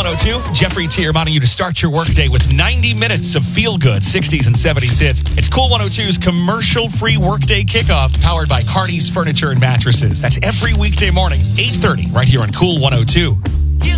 102. Jeffrey T. reminding you to start your workday with 90 minutes of feel-good 60s and 70s hits. It's Cool 102's commercial-free workday kickoff powered by Carney's Furniture and Mattresses. That's every weekday morning, 8:30, right here on Cool 102.